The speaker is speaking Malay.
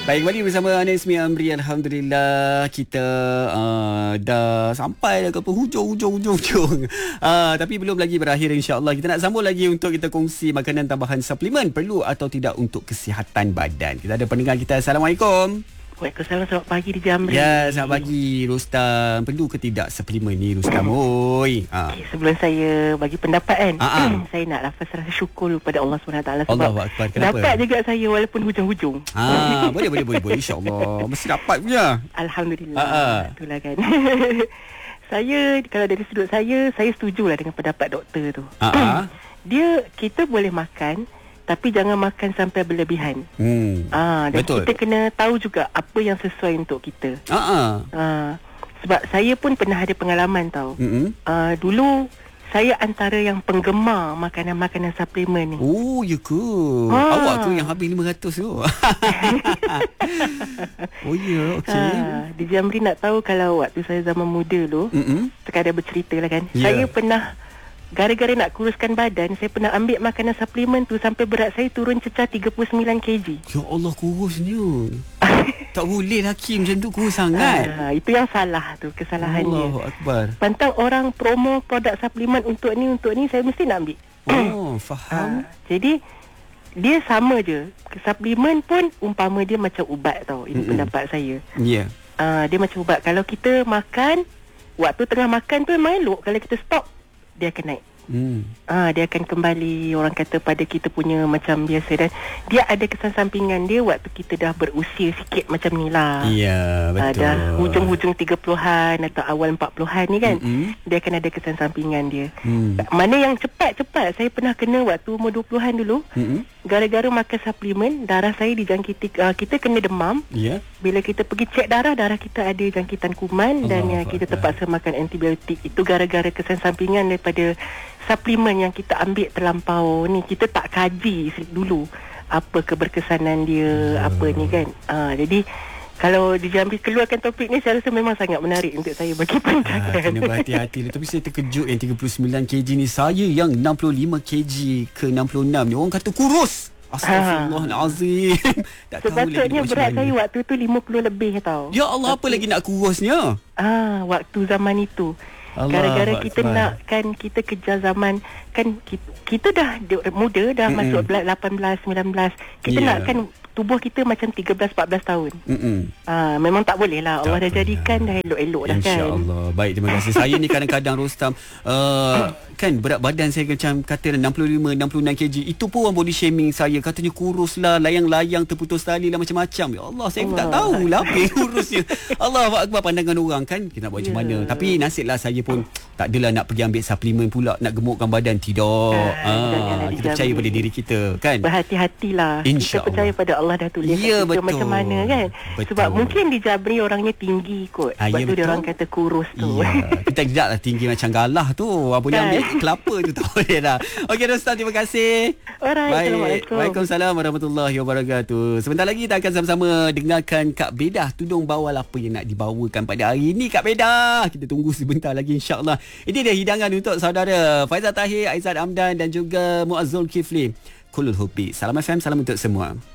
Baik, kembali bersama Anis Mi Amri. Alhamdulillah kita dah sampai ke penghujung. Tapi belum lagi berakhir, insya-Allah. Kita nak sambung lagi untuk kita kongsi makanan tambahan suplemen perlu atau tidak untuk kesihatan badan. Kita ada pendengar kita. Assalamualaikum. Waalaikumsalam, selamat pagi di Jamri. Ya, selamat pagi Rustam. Perlu ke tidak suplemen ni Rustam? Oi. Okay, sebelum saya bagi pendapat kan, saya nak lafaz rasa syukur kepada Allah SWT sebab Allahuakbar. Kenapa? dapat juga saya walaupun hujung-hujung. Boleh insya-Allah. Mesti dapat punya. Alhamdulillah. Itulah kan. Saya kalau dari sudut saya setujulah dengan pendapat doktor tu. Kita boleh makan tapi jangan makan sampai berlebihan. Dan betul. Kita kena tahu juga apa yang sesuai untuk kita. Sebab saya pun pernah ada pengalaman tau. Dulu saya antara yang penggemar makanan-makanan suplemen ni. Oh, ya ke? Awak tu yang habis 500 tu. Oh ya, okey. Di Jamri nak tahu kalau waktu saya zaman muda tu, sekadar bercerita lah kan. Saya pernah gara-gara nak kuruskan badan, saya pernah ambil makanan suplemen tu sampai berat saya turun cecah 39 kg. Ya Allah, kurusnya. Tak boleh laki macam tu, kurus sangat. Itu yang salah tu, kesalahan dia. Allahuakbar. Pantang orang promo produk suplemen untuk ni, saya mesti nak ambil. Oh, faham. Jadi dia sama je. Suplemen pun umpama dia macam ubat tau. Ini pendapat saya. Ya. Dia macam ubat. Kalau kita makan, waktu tengah makan tu memang elok. Kalau kita stop, dia akan naik. Dia akan kembali, orang kata, pada kita punya macam biasa. Dan dia ada kesan sampingan dia waktu kita dah berusia sikit macam ni lah. Ya, betul. Dah hujung-hujung 30-an atau awal 40-an ni kan, dia akan ada kesan sampingan dia. Mana yang cepat-cepat, saya pernah kena waktu umur 20-an dulu. Gara-gara makan suplemen, darah saya dijangkiti, kita kena demam. Bila kita pergi cek darah kita ada jangkitan kuman. Dan kita terpaksa makan antibiotik. Itu gara-gara kesan sampingan daripada suplemen yang kita ambil terlampau ni. Kita tak kaji dulu apa keberkesanan dia, apa ni kan. Jadi kalau di Jambi keluarkan topik ni, saya rasa memang sangat menarik untuk saya bagi pandangan. Kena berhati-hati. Tapi saya terkejut yang 39 kg ni. Saya yang 65 kg ke 66 ni, orang kata kurus. Astagfirullahalazim. Sepatutnya berat saya waktu tu 50 lebih tau. Ya Allah, apa lagi nak kurusnya? Waktu zaman itu. Gara-gara kita nak kan, kita kejar zaman kan, kita dah muda, dah masuk 18, 19. Kita nak kan tubuh kita macam 13-14 tahun. Memang tak boleh lah. Allah dah jadikan dah elok-elok dah kan. InsyaAllah. Baik, terima kasih. Saya ni kadang-kadang Rustam, kan berat badan saya macam kata 65-66 kg. Itu pun orang body shaming saya. Katanya kurus lah, layang-layang, terputus tali lah, macam-macam. Ya Allah, saya pun tak tahulah apa yang kurusnya. Allahuakbar, pandangan orang kan. Kita nak buat macam mana. Tapi nasiblah saya pun tak adalah nak pergi ambil suplemen pula nak gemukkan badan. Tidak. Kita percaya pada diri kita kan. Berhati-hatilah. Kita percaya pada Allah dah tulis kita macam mana kan. Sebab mungkin di Jabri orangnya tinggi kot. Sebab tu dia orang kata kurus tu. Kita tidaklah tinggi macam galah tu. Apa boleh ambil kelapa tu, tak boleh dah. Okey Rustam, terima kasih. Assalamualaikum. Waalaikumsalam warahmatullahi wabarakatuh. Sebentar lagi kita akan sama-sama dengarkan Kak Bedah tudung bawal apa yang nak dibawakan pada hari ini. Kak Bedah, kita tunggu sebentar lagi, insya-Allah. Ini dia hidangan untuk saudara Faizal Tahir, Aizat Amdan dan juga Muazzul Kifli. Kulul Hubi. Salam FM, salam untuk semua.